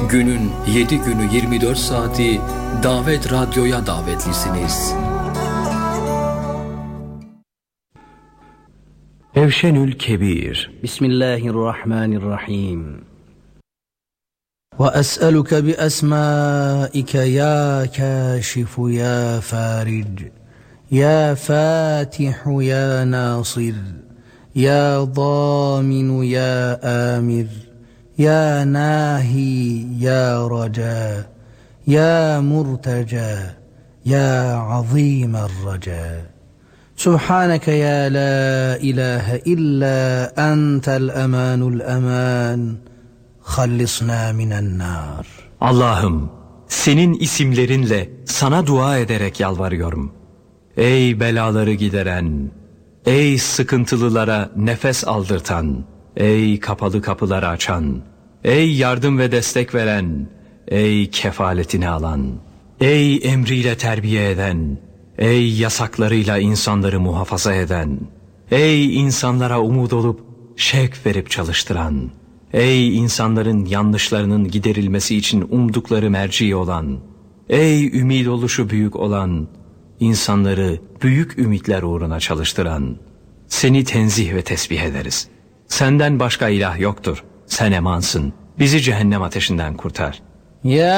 Günün 7 günü 24 saati Davet Radyo'ya davetlisiniz. Evşenül Kebir. Bismillahirrahmanirrahim. وأسألك بأسمائك يا كاشف يا فارج يا فاتح يا ناصر يا ضامن يا آمر يا ناهي يا رجاء يا مرتجى يا عظيم الرجاء سبحانك يا لا إله إلا أنت الأمان الأمان خلصنا من النار. Allah'ım, senin isimlerinle sana dua ederek yalvarıyorum. Ey belaları gideren, ey sıkıntılılara nefes aldırtan, ey kapalı kapıları açan, ey yardım ve destek veren, ey kefaletini alan, ey emriyle terbiye eden, ey yasaklarıyla insanları muhafaza eden, ey insanlara umut olup şevk verip çalıştıran, ey insanların yanlışlarının giderilmesi için umdukları merci olan, ey ümid oluşu büyük olan, insanları büyük ümitler uğruna çalıştıran, seni tenzih ve tesbih ederiz. Senden başka ilah yoktur. Sen emansın. Bizi cehennem ateşinden kurtar. Ya